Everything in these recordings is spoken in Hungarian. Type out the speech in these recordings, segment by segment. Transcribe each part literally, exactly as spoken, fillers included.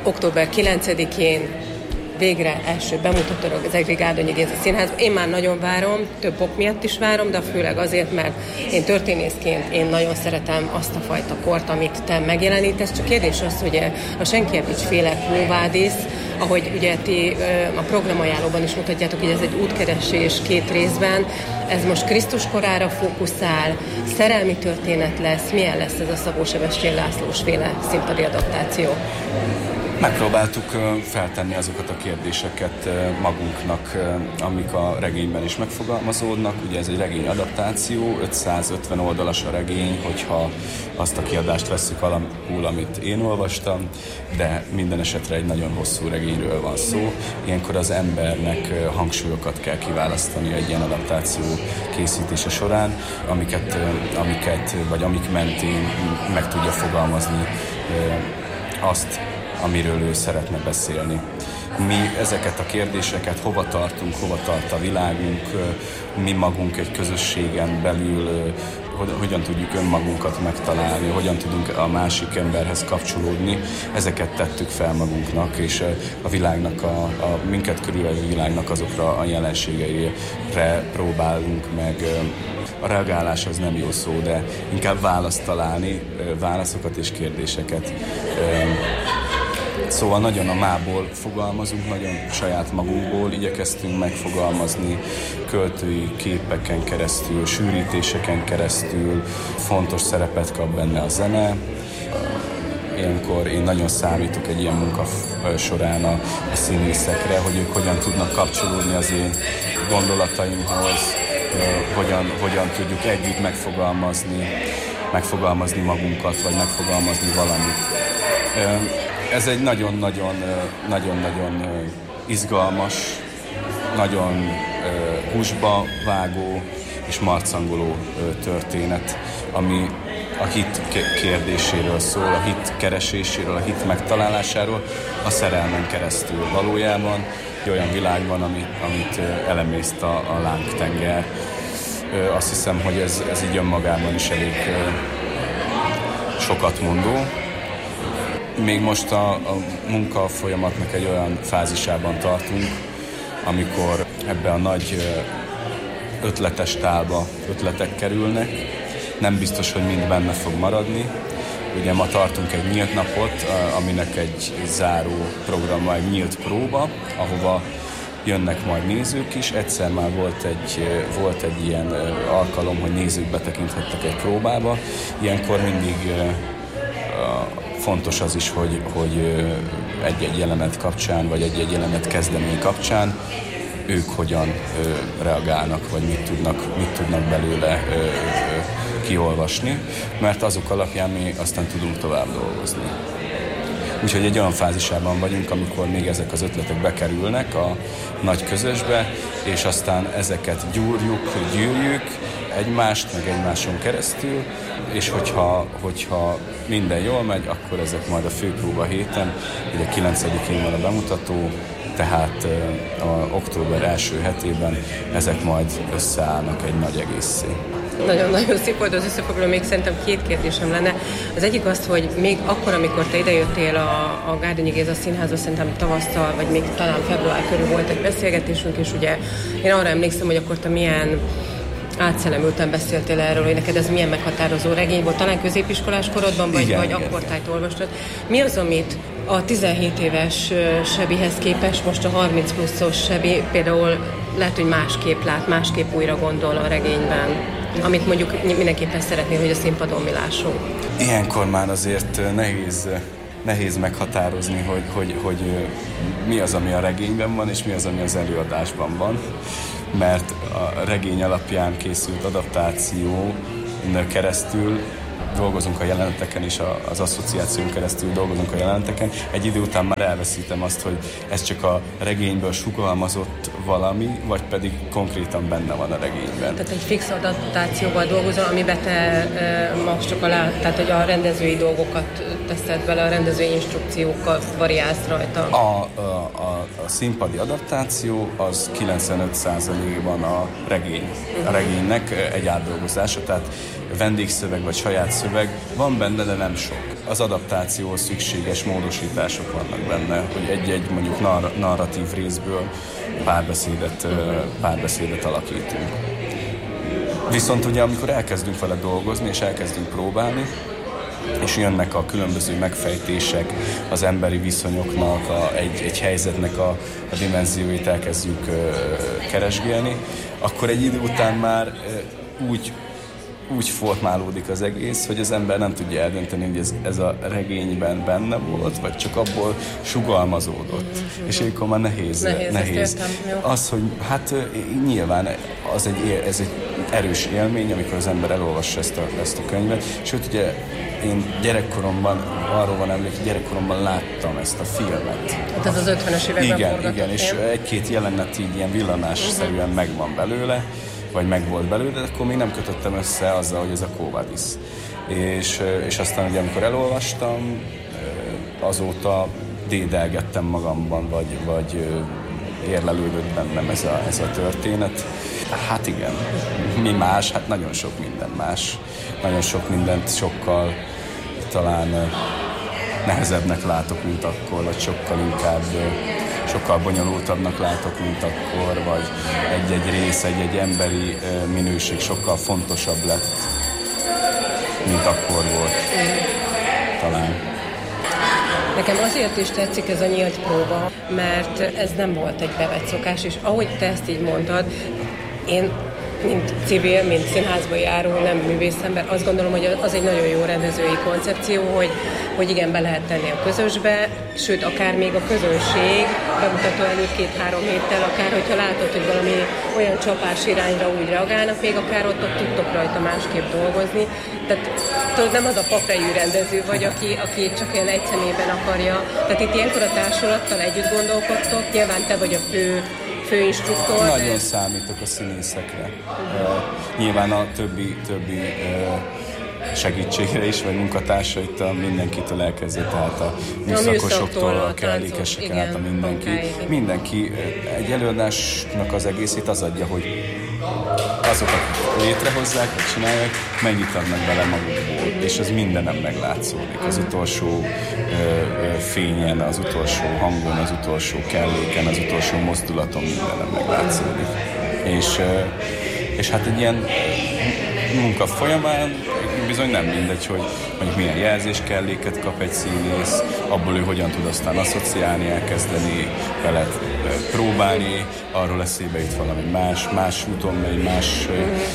október kilencedikén végre első bemutatóra az Egri Gárdonyi Géza Színházban. Én már nagyon várom, több ok miatt is várom, de főleg azért, mert én történészként én nagyon szeretem azt a fajta kort, amit te megjelenítesz. Csak kérdés az, hogy a Sienkiewicz féle Quo Vadis, ahogy ugye ti a programajánlóban is mutatjátok, hogy ez egy útkeresés két részben, ez most Krisztus korára fókuszál, szerelmi történet lesz, milyen lesz ez a Szabó Sebestyén Lászlós féle színpadi adaptáció? Megpróbáltuk feltenni azokat a kérdéseket magunknak, amik a regényben is megfogalmazódnak. Ugye ez egy regény adaptáció, ötszázötven oldalas a regény, hogyha azt a kiadást vesszük alapul, amit én olvastam, de minden esetre egy nagyon hosszú regényről van szó. Ilyenkor az embernek hangsúlyokat kell kiválasztani egy ilyen adaptáció készítése során, amiket, amiket vagy amik mentén meg tudja fogalmazni azt, amiről ő szeretne beszélni. Mi ezeket a kérdéseket, hova tartunk, hova tart a világunk, mi magunk egy közösségen belül, hogyan tudjuk önmagunkat megtalálni, hogyan tudunk a másik emberhez kapcsolódni, ezeket tettük fel magunknak, és a világnak, a, a minket körülvevő világnak azokra a jelenségeire próbálunk meg. A reagálás az nem jó szó, de inkább választ találni, válaszokat és kérdéseket. Szóval nagyon a mából fogalmazunk, nagyon saját magunkból igyekeztünk megfogalmazni, költői képeken keresztül, sűrítéseken keresztül, fontos szerepet kap benne a zene. Ilyenkor én nagyon számítok egy ilyen munka során a, a színészekre, hogy ők hogyan tudnak kapcsolódni az én gondolataimhoz, hogyan, hogyan tudjuk együtt megfogalmazni, megfogalmazni magunkat, vagy megfogalmazni valamit. Ez egy nagyon-nagyon-nagyon izgalmas, nagyon húsba vágó és marcangoló történet, ami a hit kérdéséről szól, a hit kereséséről, a hit megtalálásáról, a szerelmen keresztül valójában, egy olyan világban, amit, amit elemészt a, a lángtenger. Azt hiszem, hogy ez, ez így önmagában is elég sokat mondó. Még most a, a munka folyamatnak egy olyan fázisában tartunk, amikor ebbe a nagy ötletes tálba ötletek kerülnek. Nem biztos, hogy mind benne fog maradni. Ugye ma tartunk egy nyílt napot, aminek egy záró programma, egy nyílt próba, ahova jönnek majd nézők is. Egyszer már volt egy, volt egy ilyen alkalom, hogy nézők betekinthettek egy próbába. Ilyenkor mindig fontos az is, hogy, hogy egy-egy jelenet kapcsán, vagy egy-egy jelenet kezdemény kapcsán ők hogyan ö, reagálnak, vagy mit tudnak, mit tudnak belőle ö, ö, kiolvasni, mert azok alapján mi aztán tudunk tovább dolgozni. Úgyhogy egy olyan fázisában vagyunk, amikor még ezek az ötletek bekerülnek a nagy közösbe, és aztán ezeket gyúrjuk, gyűrjük egymást, meg egymáson keresztül, és hogyha, hogyha minden jól megy, akkor ezek majd a főpróba héten, ugye kilencedikén van a bemutató, tehát a október első hetében ezek majd összeállnak egy nagy egészé. Nagyon-nagyon szép volt az összefoglaló, még szerintem két kérdésem lenne. Az egyik az, hogy még akkor, amikor te idejöttél a, a Gárdonyi Géza Színházba, szerintem tavasszal, vagy még talán február körül volt egy beszélgetésünk, és ugye én arra emlékszem, hogy akkor te milyen átszellemülten beszéltél erről, hogy neked ez milyen meghatározó regény volt, talán középiskolás korodban, vagy, igen, vagy igen. Akkor tájt olvastad. Mi az, amit a tizenhét éves Sebihez képest most a harminc pluszos Sebi például lehet, hogy másképp lát, másképp újra gondol a regényben, amit mondjuk mindenképpen szeretnél, hogy a színpadon mi lássunk? Ilyenkor már azért nehéz, nehéz meghatározni, hogy, hogy, hogy mi az, ami a regényben van, és mi az, ami az előadásban van, mert a regény alapján készült adaptáción keresztül dolgozunk a jeleneteken, és az asszociáción keresztül dolgozunk a jeleneteken. Egy idő után már elveszítem azt, hogy ez csak a regényből sugalmazott valami, vagy pedig konkrétan benne van a regényben. Tehát egy fix adaptációval dolgozol, amiben te e, most csak a, tehát, hogy a rendezői dolgokat teszed bele, a rendezői instrukciókkal variálsz rajta. A, a, a, a színpadi adaptáció az kilencvenöt százalékban a regény. A regénynek egy átdolgozása, tehát vendégszöveg vagy saját szöveg van benne, de nem sok. az adaptációhoz szükséges módosítások vannak benne, hogy egy-egy mondjuk nar- narratív részből párbeszédet, párbeszédet alakítunk. Viszont ugye amikor elkezdünk vele dolgozni és elkezdünk próbálni, és jönnek a különböző megfejtések az emberi viszonyoknak, a, egy, egy helyzetnek a, a dimenzióit elkezdjük ö, keresgélni, akkor egy idő után már ö, úgy, úgy formálódik az egész, hogy az ember nem tudja eldönteni, hogy ez, ez a regényben benne volt, vagy csak abból sugalmazódott. Mm-hmm. És akkor már nehéz. Nehéz. nehéz. Az, hogy hát nyilván az egy, ez egy erős élmény, amikor az ember elolvassa ezt a, ezt a könyvet. Sőt, ugye én gyerekkoromban, arról van emlék, gyerekkoromban láttam ezt a filmet. Hát ez az ötvenes években igen, forgatott. Igen, és egy-két jelenet így ilyen villanásszerűen uh-huh. megvan belőle, vagy meg volt belőle, de akkor még nem kötöttem össze azzal, hogy ez a Quo Vadis. És, és aztán ugye amikor elolvastam, azóta dédelgettem magamban, vagy, vagy érlelődött bennem ez a, ez a történet. Hát igen, mi más? Hát nagyon sok minden más. Nagyon sok mindent sokkal talán nehezebbnek látok, mint akkor, vagy sokkal inkább, sokkal bonyolultabbnak látok, mint akkor, vagy egy-egy rész, egy-egy emberi minőség sokkal fontosabb lett, mint akkor volt. Talán. Nekem azért is tetszik ez a nyílt próba, mert ez nem volt egy bevett szokás, és ahogy te ezt így mondtad, én mint civil, mint színházba járó, nem művészember, azt gondolom, hogy az egy nagyon jó rendezői koncepció, hogy, hogy igen, be lehet tenni a közösbe, sőt, akár még a közönség bemutató előtt két-három héttel, akár hogyha látod, hogy valami olyan csapás irányra úgy reagálnak, még akár ott, ott tudtok rajta másképp dolgozni. Tehát tudod, nem az a papejű rendező vagy, aki, aki csak olyan egy személyben akarja. Tehát itt ilyenkor a társulattal együtt gondolkodtok, nyilván te vagy a fő főinstruktor. Nagyon de... számítok a színészekre. Uh, nyilván a többi, többi uh, segítségre is, vagy munkatársaitól, mindenkitől elkezdve, tehát a műszakosoktól, a kellékesek át, a mindenki. Mindenki egy előadásnak az egészét az adja, hogy azok, akik létrehozzák, vagy csinálják, mennyit adnak bele magukból, és ez mindenem meglátszódik. Az utolsó ö, ö, fényen, az utolsó hangon, az utolsó kelléken, az utolsó mozdulaton mindenem meglátszódik. És, ö, és hát egy ilyen munka folyamán bizony nem mindegy, hogy mondjuk milyen jelzéskelléket kap egy színész, abból ő hogyan tud aztán asszociálni, elkezdeni vele próbálni, arról eszébe jut valami más, más úton megy, más,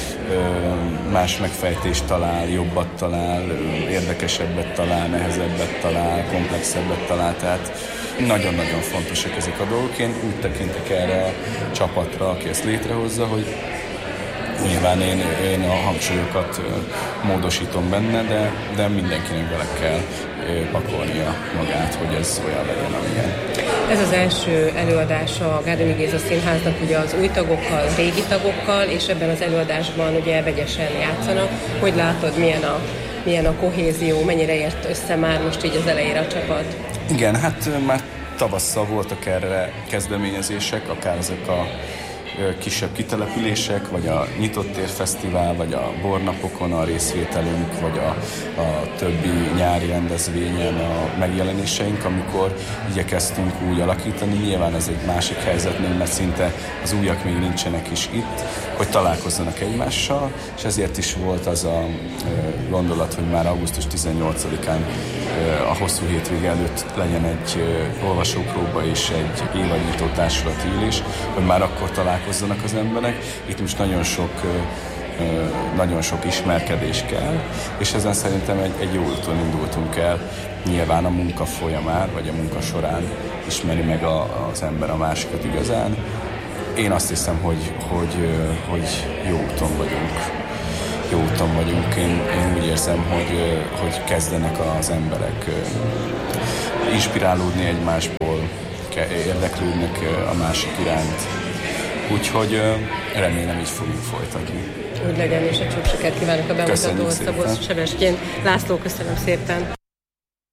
más megfejtést talál, jobbat talál, érdekesebbet talál, nehezebbet talál, komplexebbet talál, tehát nagyon-nagyon fontosak ezek a dolgok. Én úgy tekintek erre a csapatra, aki ezt létrehozza, hogy nyilván én, én a hangsúlyokat módosítom benne, de, de mindenkinek bele kell pakolnia magát, hogy ez olyan legyen, amilyen. Ez az első előadása a Gárdonyi Géza Színháznak ugye az új tagokkal, régi tagokkal, és ebben az előadásban ugye vegyesen játszanak. Hogy látod, milyen a, milyen a kohézió, mennyire ért össze már most így az elejére a csapat? Igen, hát már tavasszal voltak erre kezdeményezések, akár ezek a kisebb kitelepülések, vagy a Nyitott Tér Fesztivál, vagy a Bornapokon a részvételünk, vagy a, a többi nyári rendezvényen a megjelenéseink, amikor igyekeztünk úgy alakítani. Nyilván ez egy másik helyzet, mert szinte az újak még nincsenek is itt, hogy találkozzanak egymással, és ezért is volt az a gondolat, hogy már augusztus tizennyolcadikán a hosszú hétvége előtt legyen egy olvasópróba és egy évadnyitó társulati ülés, hogy már akkor találkozzanak az emberek. Itt most nagyon sok, nagyon sok ismerkedés kell, és ezen szerintem egy, egy jó úton indultunk el. Nyilván a munka folyamán, vagy a munka során ismeri meg a, az ember a másikat igazán. Én azt hiszem, hogy, hogy, hogy jó úton vagyunk. Jó úton vagyunk. Én, én úgy érzem, hogy, hogy kezdenek az emberek inspirálódni egymásból, érdeklődnek a másik iránt. Úgyhogy remélem, így fogjuk folytatni. Úgy legyen, és egy sok sikert kívánok a bemutató Szabolcs Sebestyén László, köszönöm szépen.